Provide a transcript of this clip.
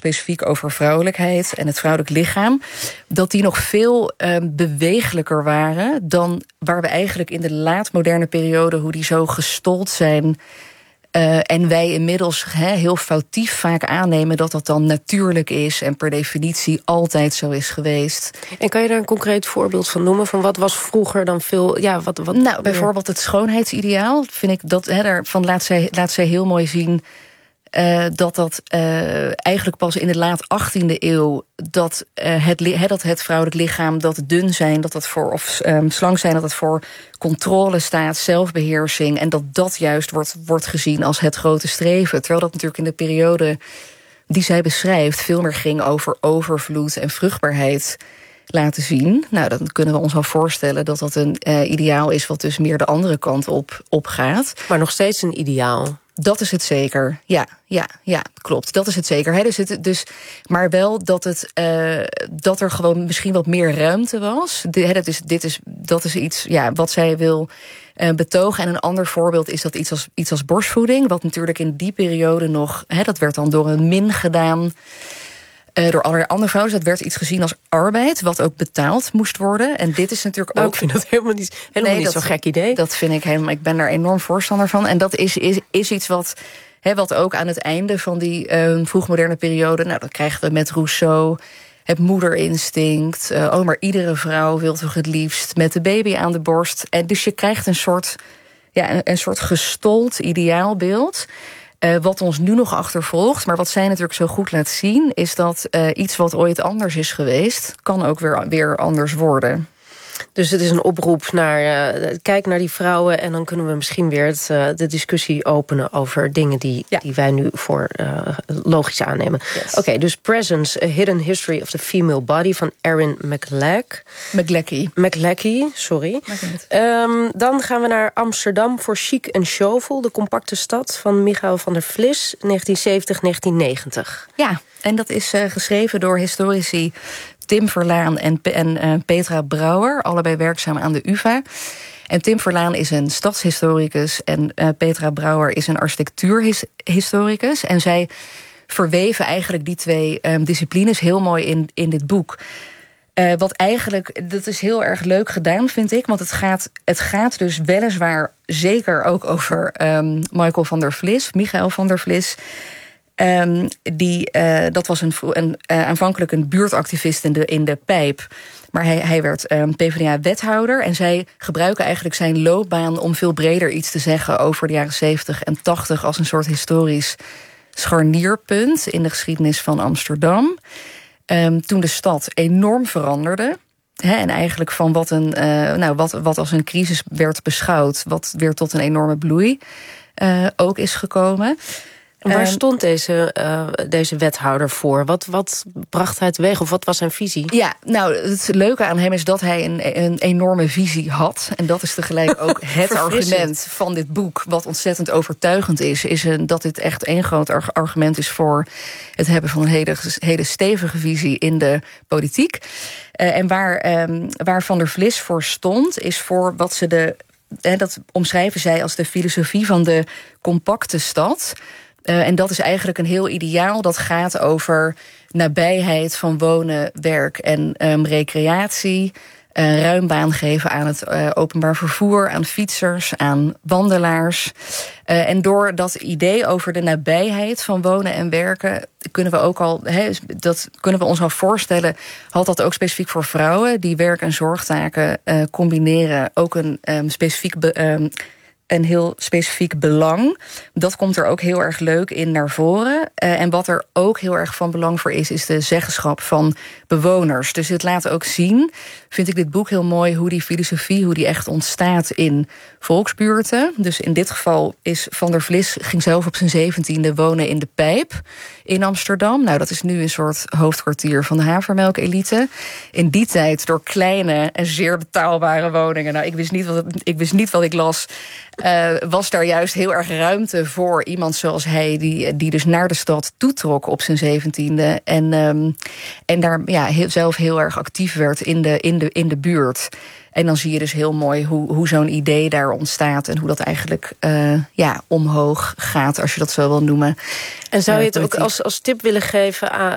specifiek over vrouwelijkheid en het vrouwelijk lichaam, dat die nog veel bewegelijker waren dan waar we eigenlijk in de laatmoderne periode, hoe die zo gestold zijn. En wij inmiddels heel foutief vaak aannemen dat dat dan natuurlijk is en per definitie altijd zo is geweest. En kan je daar een concreet voorbeeld van noemen? Van wat was vroeger dan veel... Nou, bijvoorbeeld het schoonheidsideaal. Vind ik dat, daarvan laat zij heel mooi zien dat eigenlijk pas in de laat 18e eeuw dat het vrouwelijk lichaam, dat het dun zijn, dat dat voor, of slank zijn, dat het voor controle staat, zelfbeheersing, en dat juist wordt gezien als het grote streven. Terwijl dat natuurlijk in de periode die zij beschrijft veel meer ging over overvloed en vruchtbaarheid laten zien. Nou, dan kunnen we ons wel voorstellen dat dat een ideaal is wat dus meer de andere kant op gaat. Maar nog steeds een ideaal. Dat is het zeker. Ja, klopt. Dat is het zeker. Maar wel dat er gewoon misschien wat meer ruimte was. Dat is iets wat zij wil betogen. En een ander voorbeeld is dat iets als borstvoeding, wat natuurlijk in die periode nog, dat werd dan door een min gedaan door allerlei andere vrouwen. Dus dat werd iets gezien als arbeid, wat ook betaald moest worden. En dit is natuurlijk ook... Ik vind dat helemaal niet zo'n gek idee. Dat vind ik helemaal... Ik ben daar enorm voorstander van. En dat is iets wat ook aan het einde van die vroegmoderne periode... Nou, dat krijgen we met Rousseau, het moederinstinct. Maar iedere vrouw wil toch het liefst met de baby aan de borst. En dus je krijgt een soort gestold ideaalbeeld, wat ons nu nog achtervolgt. Maar wat zij natuurlijk zo goed laat zien, is dat iets wat ooit anders is geweest, kan ook weer anders worden. Dus het is een oproep naar kijk naar die vrouwen, en dan kunnen we misschien weer de discussie openen over dingen die wij nu voor logisch aannemen. Yes. Oké, dus Presence, A Hidden History of the Female Body van Erin McLachey, sorry. Dan gaan we naar Amsterdam voor Chic en Chauvel, de compacte stad van Michael van der Vlis, 1970-1990. Ja, en dat is geschreven door historici Tim Verlaan en Petra Brouwer, allebei werkzaam aan de UvA. En Tim Verlaan is een stadshistoricus en Petra Brouwer is een architectuurhistoricus. En zij verweven eigenlijk die twee disciplines heel mooi in dit boek. Wat eigenlijk, dat is heel erg leuk gedaan, vind ik. Want het gaat dus weliswaar zeker ook over Michael van der Vlis. Dat was aanvankelijk een buurtactivist in de Pijp. Maar hij werd PvdA-wethouder. En zij gebruiken eigenlijk zijn loopbaan om veel breder iets te zeggen over de jaren 70 en 80 als een soort historisch scharnierpunt in de geschiedenis van Amsterdam. Toen de stad enorm veranderde. En eigenlijk van wat als een crisis werd beschouwd, wat weer tot een enorme bloei ook is gekomen. Waar stond deze wethouder voor? Wat bracht hij teweeg? Of wat was zijn visie? Ja, nou, het leuke aan hem is dat hij een enorme visie had. En dat is tegelijk ook het argument van dit boek, wat ontzettend overtuigend is dat dit echt één groot argument is voor het hebben van een hele stevige visie in de politiek. En waar Van der Vlis voor stond, is voor wat ze dat omschrijven zij als de filosofie van de compacte stad. En dat is eigenlijk een heel ideaal dat gaat over nabijheid van wonen, werk en recreatie. Ruim baan geven aan het openbaar vervoer, aan fietsers, aan wandelaars. En door dat idee over de nabijheid van wonen en werken kunnen we ons al voorstellen, had dat ook specifiek voor vrouwen die werk- en zorgtaken combineren, ook een heel specifiek belang. Dat komt er ook heel erg leuk in naar voren. En wat er ook heel erg van belang voor is de zeggenschap van bewoners. Dus het laat ook zien, vind ik dit boek heel mooi, hoe die filosofie, hoe die echt ontstaat in volksbuurten. Dus in dit geval is Van der Vlis ging zelf op zijn 17e wonen in de Pijp in Amsterdam. Nou, dat is nu een soort hoofdkwartier van de havermelkelite. In die tijd door kleine en zeer betaalbare woningen. Nou, ik wist niet wat ik las. Was daar juist heel erg ruimte voor iemand zoals hij, die dus naar de stad toetrok op zijn 17e. En daar zelf heel erg actief werd in de buurt. En dan zie je dus heel mooi hoe zo'n idee daar ontstaat en hoe dat eigenlijk omhoog gaat, als je dat zo wil noemen. En zou je het ook als tip willen geven